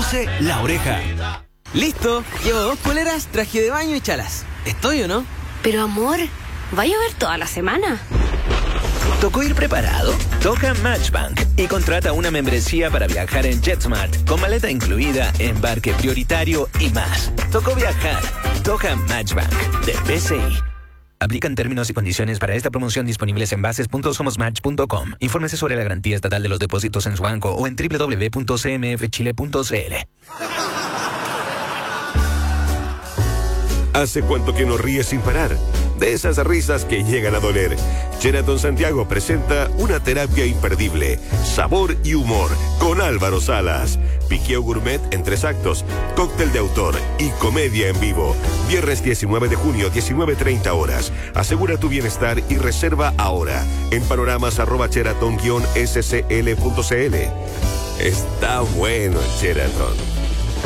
Produce La Oreja. Listo, llevo 2 poleras, traje de baño y chalas. ¿Estoy o no? Pero amor, ¿va a llover toda la semana? ¿Tocó ir preparado? Toca Matchbank y contrata una membresía para viajar en JetSmart con maleta incluida, embarque prioritario y más. Tocó viajar. Toca Matchbank de BCI. Aplican términos y condiciones para esta promoción disponibles en bases.somosmatch.com. Infórmese sobre la garantía estatal de los depósitos en su banco o en www.cmfchile.cl. ¿Hace cuánto que no ríes sin parar? De esas risas que llegan a doler. Sheraton Santiago presenta una terapia imperdible. Sabor y humor con Álvaro Salas. Piqueo gourmet en 3 actos, cóctel de autor y comedia en vivo. Viernes 19 de junio, 19:30 horas. Asegura tu bienestar y reserva ahora en panoramas@sheraton-scl.cl. Está bueno el Sheraton.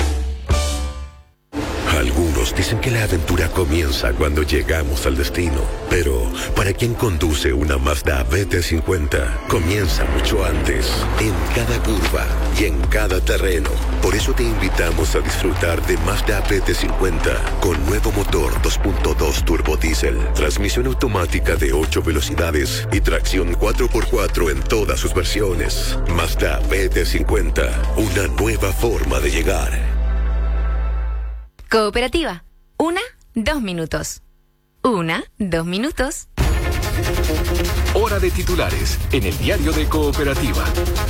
Algunos dicen que la aventura comienza cuando llegamos al destino, pero para quien conduce una Mazda BT50, comienza mucho antes, en cada curva y en cada terreno. Por eso te invitamos a disfrutar de Mazda BT50 con nuevo motor 2.2 turbo diésel, transmisión automática de 8 velocidades y tracción 4x4 en todas sus versiones. Mazda BT50, una nueva forma de llegar. Cooperativa. 1, 2 minutos. 1, 2 minutos. Hora de titulares en el diario de Cooperativa.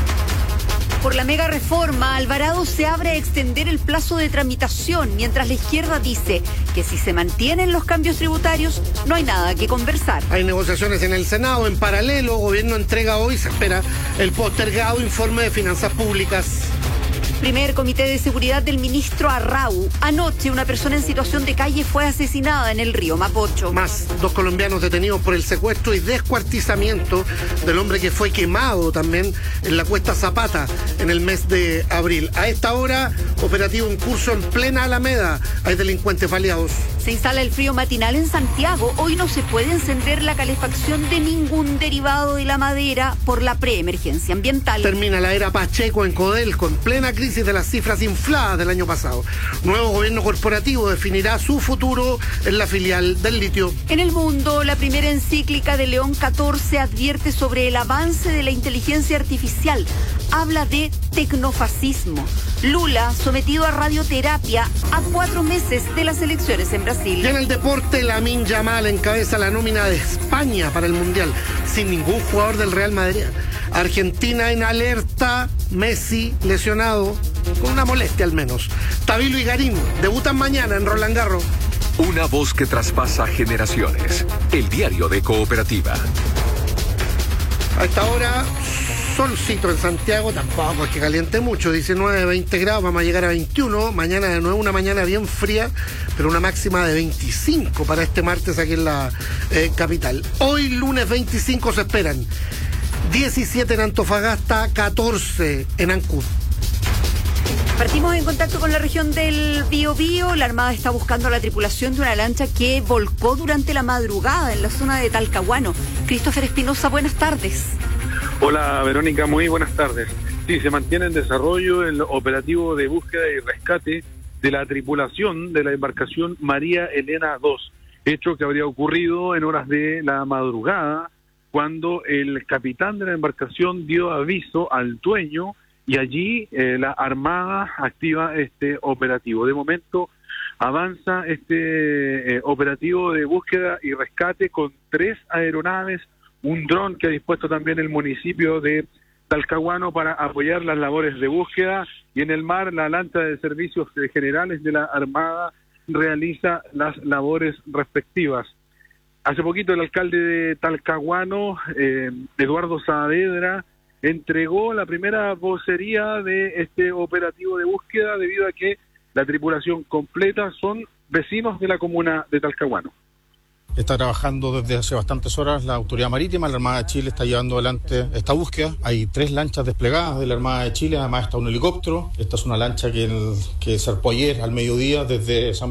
Por la mega reforma, Alvarado se abre a extender el plazo de tramitación, mientras la izquierda dice que si se mantienen los cambios tributarios, no hay nada que conversar. Hay negociaciones en el Senado. En paralelo, gobierno entrega hoy, se espera, el postergado informe de finanzas públicas. Primer comité de seguridad del ministro Arrau. Anoche una persona en situación de calle fue asesinada en el río Mapocho. Más 2 colombianos detenidos por el secuestro y descuartizamiento del hombre que fue quemado también en la Cuesta Zapata en el mes de abril. A esta hora, operativo en curso en plena Alameda. Hay delincuentes baleados. Se instala el frío matinal en Santiago. Hoy no se puede encender la calefacción de ningún derivado de la madera por la preemergencia ambiental. Termina la era Pacheco en Codelco, en plena crisis de las cifras infladas del año pasado. Nuevo gobierno corporativo definirá su futuro en la filial del litio. En el mundo, la primera encíclica de León XIV advierte sobre el avance de la inteligencia artificial. Habla de tecnofascismo. Lula, sometido a radioterapia a 4 meses de las elecciones en Brasil. Y en el deporte, Lamine Yamal encabeza la nómina de España para el Mundial, sin ningún jugador del Real Madrid. Argentina en alerta, Messi lesionado, con una molestia al menos. Tabilo y Garín debutan mañana en Roland Garros. Una voz que traspasa generaciones. El diario de Cooperativa. A esta hora, solcito en Santiago, tampoco es que caliente mucho, 19, 20 grados, vamos a llegar a 21. Mañana de nuevo una mañana bien fría, pero una máxima de 25 para este martes aquí en la capital. Hoy, lunes 25, se esperan 17 en Antofagasta, 14 en Ancud. Partimos en contacto con la región del Biobío. La Armada está buscando a la tripulación de una lancha que volcó durante la madrugada en la zona de Talcahuano. Christopher Espinosa, buenas tardes. Hola Verónica, muy buenas tardes. Sí, se mantiene en desarrollo el operativo de búsqueda y rescate de la tripulación de la embarcación María Elena II, hecho que habría ocurrido en horas de la madrugada, cuando el capitán de la embarcación dio aviso al dueño y allí la Armada activa este operativo. De momento avanza este operativo de búsqueda y rescate con 3 aeronaves, un dron que ha dispuesto también el municipio de Talcahuano para apoyar las labores de búsqueda, y en el mar la lancha de servicios generales de la Armada realiza las labores respectivas. Hace poquito el alcalde de Talcahuano, Eduardo Saavedra, entregó la primera vocería de este operativo de búsqueda debido a que la tripulación completa son vecinos de la comuna de Talcahuano. Está trabajando desde hace bastantes horas la Autoridad Marítima. La Armada de Chile está llevando adelante esta búsqueda. Hay 3 lanchas desplegadas de la Armada de Chile, además está un helicóptero. Esta es una lancha que zarpó ayer al mediodía desde San